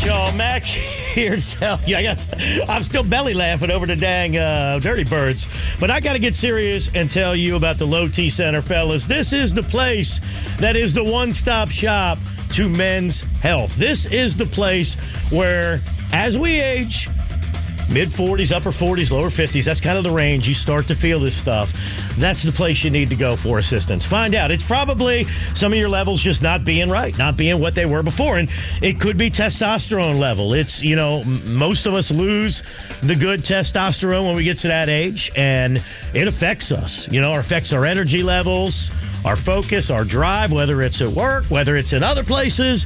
y'all. Mac here to tell you. I'm still belly laughing over the dang Dirty Birds. But I got to get serious and tell you about the Low T Center, fellas. This is the place that is the one-stop shop to men's health. This is the place where, as we age, mid-40s, upper 40s, lower 50s, that's kind of the range. You start to feel this stuff. That's the place you need to go for assistance. Find out. It's probably some of your levels just not being right, not being what they were before. And it could be testosterone level. It's, most of us lose the good testosterone when we get to that age, and it affects us. It affects our energy levels, our focus, our drive, whether it's at work, whether it's in other places.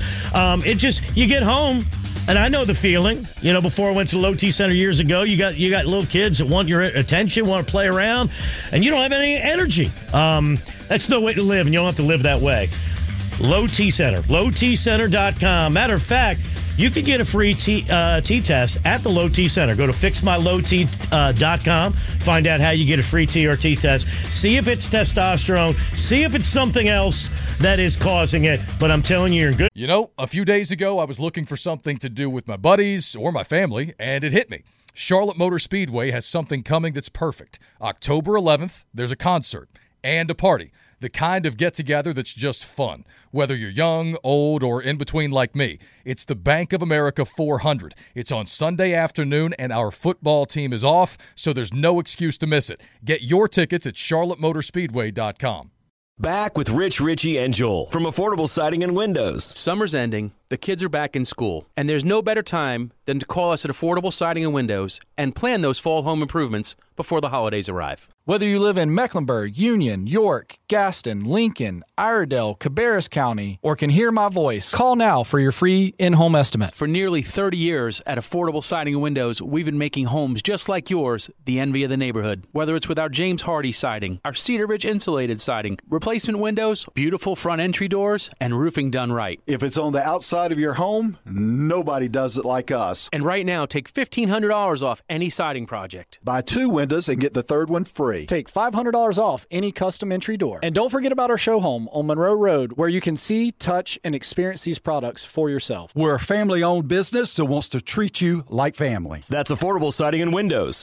You get home. And I know the feeling. Before I went to the Low T Center years ago, you got little kids that want your attention, want to play around, and you don't have any energy. That's no way to live, and you don't have to live that way. Low T Center, lowtcenter.com. Matter of fact, you can get a free T-test at the Low T Center. Go to fixmylowt.com. Find out how you get a free TRT test. See if it's testosterone. See if it's something else that is causing it. But I'm telling you, you're good. A few days ago, I was looking for something to do with my buddies or my family, and it hit me. Charlotte Motor Speedway has something coming that's perfect. October 11th, there's a concert and a party. The kind of get-together that's just fun. Whether you're young, old, or in between like me, it's the Bank of America 400. It's on Sunday afternoon, and our football team is off, so there's no excuse to miss it. Get your tickets at charlottemotorspeedway.com. Back with Rich, Richie, and Joel from Affordable Siding and Windows. Summer's ending, the kids are back in school, and there's no better time than to call us at Affordable Siding and Windows and plan those fall home improvements before the holidays arrive. Whether you live in Mecklenburg, Union, York, Gaston, Lincoln, Iredell, Cabarrus County, or can hear my voice, call now for your free in-home estimate. For nearly 30 years at Affordable Siding and Windows, we've been making homes just like yours the envy of the neighborhood. Whether it's with our James Hardy siding, our Cedar Ridge insulated siding, replacement windows, beautiful front entry doors, and roofing done right. If it's on the outside of your home, nobody does it like us. And right now, take $1,500 off any siding project. Buy 2 windows and get the 3rd one free. Take $500 off any custom entry door. And don't forget about our show home on Monroe Road, where you can see, touch, and experience these products for yourself. We're a family-owned business that wants to treat you like family. That's Affordable Siding and Windows,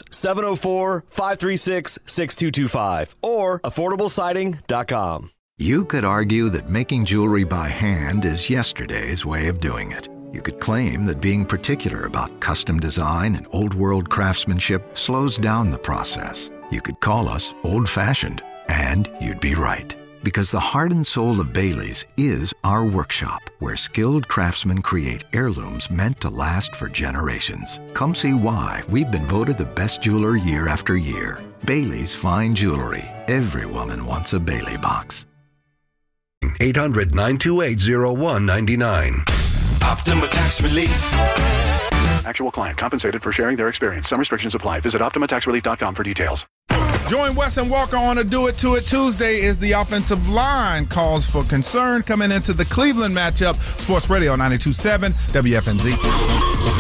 704-536-6225 or affordablesiding.com. You could argue that making jewelry by hand is yesterday's way of doing it. You could claim that being particular about custom design and old-world craftsmanship slows down the process. You could call us old-fashioned, and you'd be right. Because the heart and soul of Bailey's is our workshop, where skilled craftsmen create heirlooms meant to last for generations. Come see why we've been voted the best jeweler year after year. Bailey's Fine Jewelry. Every woman wants a Bailey box. 800-928-0199. Optima Tax Relief. Actual client compensated for sharing their experience. Some restrictions apply. Visit OptimaTaxRelief.com for details. Join Wes and Walker on a Do It To It Tuesday as the offensive line calls for concern coming into the Cleveland matchup. Sports Radio 92.7 WFNZ.